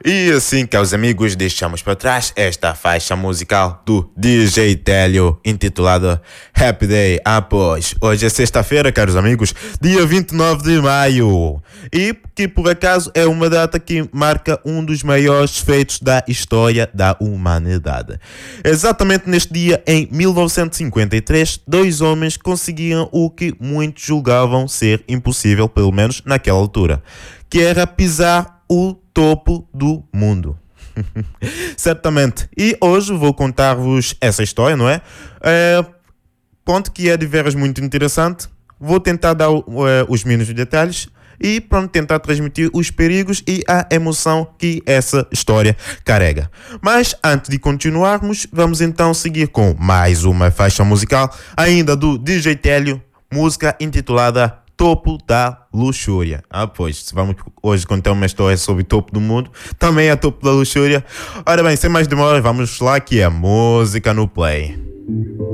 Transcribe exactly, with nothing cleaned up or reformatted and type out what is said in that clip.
E assim, caros amigos, deixamos para trás esta faixa musical do D J Télio, intitulada Happy Day. Ah, pois, hoje é sexta-feira, caros amigos, dia vinte e nove de maio. E que, por acaso, é uma data que marca um dos maiores feitos da história da humanidade. Exatamente neste dia, em mil novecentos e cinquenta e três, dois homens conseguiam o que muitos julgavam ser impossível, pelo menos naquela altura, que era pisar o topo do mundo. Certamente. E hoje vou contar-vos essa história, não é? é? Ponto que é de veras muito interessante. Vou tentar dar uh, os mínimos detalhes e pronto, tentar transmitir os perigos e a emoção que essa história carrega. Mas antes de continuarmos, vamos então seguir com mais uma faixa musical, ainda do D J Télio, música intitulada Topo da Luxúria. Ah, pois, vamos hoje contar uma história sobre o topo do mundo, também é topo da luxúria. Ora bem, sem mais demora, vamos lá que é música no play.